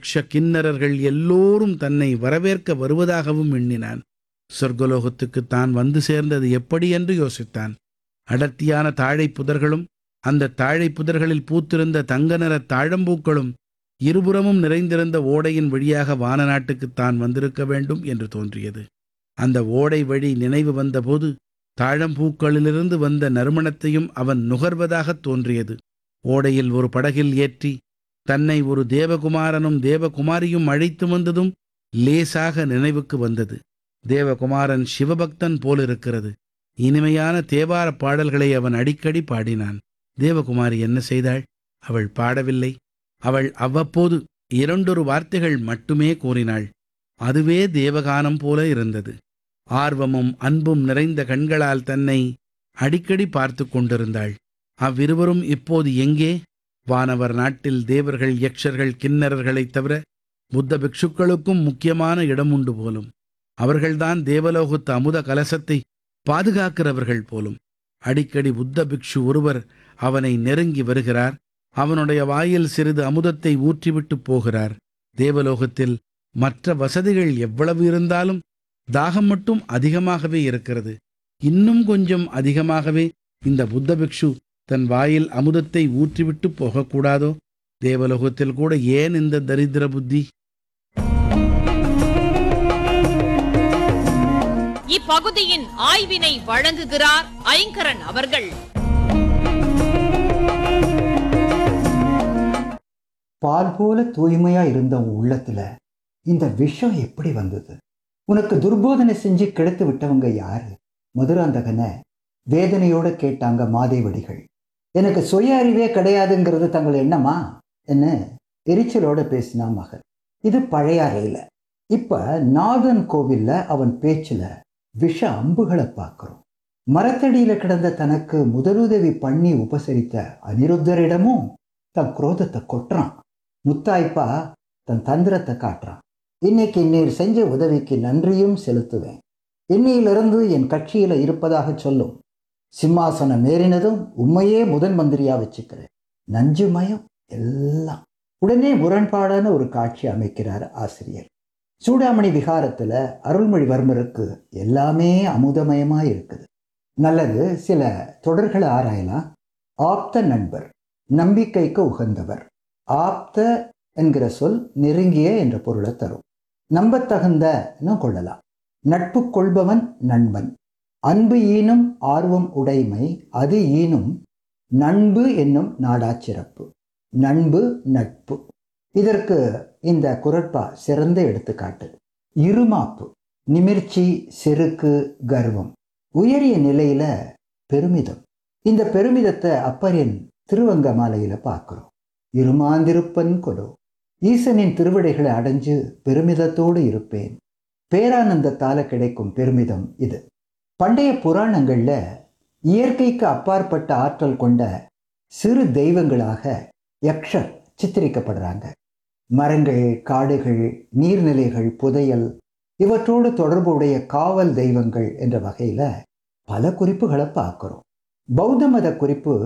யக்ஷ கிண்ணறர்கள் எல்லோரும் தன்னை வரவேற்க வருவதாகவும் எண்ணினான். சொர்க்கலோகத்துக்கு தான் வந்து சேர்ந்தது எப்படி என்று யோசித்தான். அடர்த்தியான தாழை புதர்களும் அந்த தாழை புதர்களில் பூத்திருந்த தங்க நிற தாழம்பூக்களும் இருபுறமும் நிறைந்திருந்த ஓடையின் வழியாக வான நாட்டுக்கு தான் வந்திருக்க வேண்டும் என்று தோன்றியது. அந்த ஓடை வழி நினைவு வந்தபோது தாழம்பூக்களிலிருந்து வந்த நறுமணத்தையும் அவன் நுகர்வதாகத் தோன்றியது. ஓடையில் ஒரு படகில் ஏற்றி தன்னை ஒரு தேவகுமாரனும் தேவகுமாரியும் அழைத்து வந்ததும் லேசாக நினைவுக்கு வந்தது. தேவகுமாரன் சிவபக்தன் போலிருக்கிறது. இனிமையான தேவார பாடல்களை அவன் அடிக்கடி பாடினான். தேவகுமாரி என்ன செய்தாள்? அவள் பாடவில்லை. அவள் அவ்வப்போது இரண்டொரு வார்த்தைகள் மட்டுமே கூறினாள். அதுவே தேவகானம் போல இருந்தது. ஆர்வமும் அன்பும் நிறைந்த கண்களால் தன்னை அடிக்கடி பார்த்து கொண்டிருந்தாள். அவ்விருவரும் இப்போது எங்கே? வானவர் நாட்டில் தேவர்கள், யக்ஷர்கள், கிண்ணறர்களைத் தவிர புத்த பிக்ஷுக்களுக்கும் முக்கியமான இடம் உண்டு போலும். அவர்கள்தான் தேவலோகத்து அமுத கலசத்தை பாதுகாக்கிறவர்கள் போலும். அடிக்கடி புத்த பிக்ஷு ஒருவர் அவனை நெருங்கி வருகிறார். அவனுடைய வாயில் சிறிது அமுதத்தை ஊற்றிவிட்டு போகிறார். தேவலோகத்தில் மற்ற வசதிகள் எவ்வளவு இருந்தாலும் தாகம் மட்டும் அதிகமாகவே இருக்கிறது. இன்னும் கொஞ்சம் அதிகமாகவே இந்த புத்த பிக்ஷு தன் வாயில் அமுதத்தை ஊற்றிவிட்டு போகக்கூடாதோ? தேவலோகத்தில் கூட ஏன் இந்த தரித்திர புத்தி? இப்பகுதியின் ஆய்வினை வழங்குகிறார் ஐங்கரன் அவர்கள். பால் போல தூய்மையா இருந்த உன் உள்ளத்துல இந்த விஷம் எப்படி வந்தது? உனக்கு துர்போதனை செஞ்சு கெடுத்து விட்டவங்க யாரு? மதுராந்தகனை வேதனையோட கேட்டாங்க மாதேவடிகள். எனக்கு சுய அறிவே கிடையாதுங்கிறது தங்கள் எண்ணமா என்ன எரிச்சலோட பேசினா மகன். இது பழையாறையில. இப்ப நாதன் கோவில்ல அவன் பேச்சுல விஷ அம்புகளை பார்க்கிறோம். மரத்தடியில கிடந்த தனக்கு முதலுதவி பண்ணி உபசரித்த அனிருத்தரிடமும் தன் குரோதத்தை கொட்டுறான். முத்தாய்ப்பா தன் தந்திரத்தை காட்டுறான். இன்னைக்கு நீர் செஞ்ச உதவிக்கு நன்றியும் செலுத்துவேன். இன்னையிலிருந்து என் கட்சியில இருப்பதாக சொல்லும். சிம்மாசனம் ஏறினதும் உண்மையே முதன் மந்திரியா வச்சுக்கிறேன். நஞ்சுமயம் எல்லாம். உடனே முரண்பாடான ஒரு காட்சி அமைக்கிறார் ஆசிரியர். சூடாமணி விகாரத்துல அருள்மொழிவர்மருக்கு எல்லாமே அமுதமயமா இருக்குது. நல்லது, சில தொடர்களை ஆராயலாம். ஆப்த நண்பர், நம்பிக்கைக்கு உகந்தவர். ஆப்த என்கிற சொல் நெருங்கிய என்ற பொருளை தரும். நம்பத்தகுந்த கொள்ளலாம். நட்பு கொள்பவன் நண்பன். அன்பு ஈனும் ஆர்வம் உடைமை, அது ஈனும் நண்பு என்னும் நாடாச்சிறப்பு. நண்பு நட்பு. இதற்கு இந்த குறட்பா சிறந்த எடுத்துக்காட்டு. இருமாப்பு, நிமிர்ச்சி, செருக்கு, கர்வம். உயரிய நிலையில பெருமிதம். இந்த பெருமிதத்தை அப்பரின் திருவங்க மாலையில பார்க்கிறோம். இருமாந்திருப்பன் கொலோ, ஈசனின் திருவடிகளை அடைஞ்சு பெருமிதத்தோடு இருப்பேன். பேரானந்தத்தால கிடைக்கும் பெருமிதம் இது. பண்டைய புராணங்கள்ல இயற்கைக்கு அப்பாற்பட்ட ஆற்றல் கொண்ட சிறு தெய்வங்களாக யக்ஷர் சித்தரிக்கப்படுறாங்க. மரங்கள், காடுகள், நீர்நிலைகள், புதையல் இவற்றோடு தொடர்புடைய காவல் தெய்வங்கள் என்ற வகையில பல குறிப்புகளை பார்க்கிறோம். பௌத்த மத குறிப்பு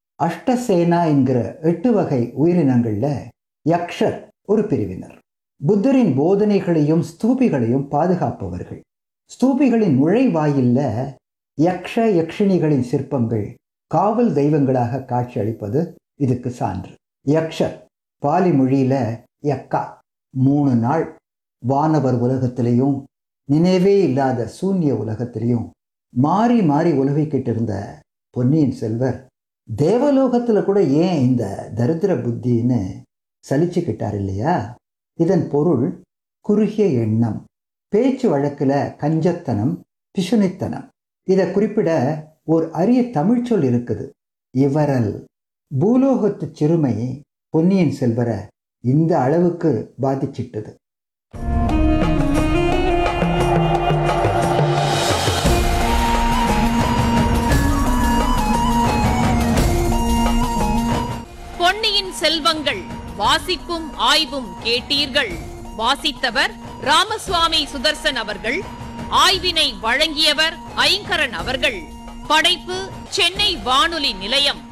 அஷ்டசேனா என்கிற 8 வகை உயிரினங்கள்ல யக்ஷர் ஒரு பிரிவினர். புத்தரின் போதனைகளையும் ஸ்தூபிகளையும் பாதுகாப்பவர்கள். ஸ்தூபிகளின் நுழைவாயில்ல யக்ஷ யக்ஷினிகளின் சிற்பங்கள் காவல் தெய்வங்களாக காட்சி அளிப்பது இதுக்கு சான்று. யக்ஷர் பாலி மொழியில யக்கா. 3 நாள் வானவர் உலகத்திலையும் நினைவே இல்லாத சூன்ய உலகத்திலையும் மாறி மாறி உலகிக்கிட்டு இருந்த பொன்னியின் செல்வர் தேவலோகத்துல கூட ஏன் இந்த தரித்திர புத்தின்னு சலிச்சுக்கிட்டார் இல்லையா? இதன் பொருள் குறுகிய எண்ணம். பேச்சு வழக்குல கஞ்சத்தனம், பிசுனித்தனம். இதை குறிப்பிட ஒரு அரிய தமிழ்ச்சொல் இருக்குது, இவரல். பூலோகத்து சிறுமை பொன்னியின் செல்வரை இந்த அளவுக்கு பாதிச்சிட்டது. பொன்னியின் செல்வங்கள் வாசிப்பும் ஆய்வும் கேட்டீர்கள். வாசித்தவர் ராமசுவாமி சுதர்சன் அவர்கள். ஆய்வினை வழங்கியவர் ஐங்கரன் அவர்கள். படைப்பு சென்னை வானொலி நிலையம்.